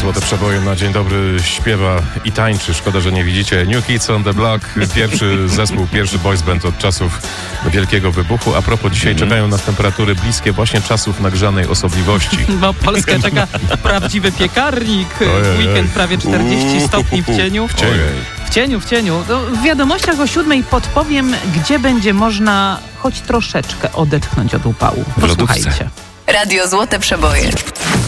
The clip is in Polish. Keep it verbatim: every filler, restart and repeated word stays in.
Złote Przeboje na dzień dobry śpiewa i tańczy. Szkoda, że nie widzicie. New Kids on the Block, pierwszy zespół, pierwszy boys band od czasów Wielkiego Wybuchu. A propos, dzisiaj mm. czekają nas temperatury bliskie właśnie czasów nagrzanej osobliwości. Bo Polskę czeka prawdziwy piekarnik. W weekend prawie czterdzieści stopni w cieniu. W cieniu. W cieniu, w cieniu. No, w wiadomościach o siódmej podpowiem, gdzie będzie można choć troszeczkę odetchnąć od upału. Posłuchajcie. Radio Złote Przeboje.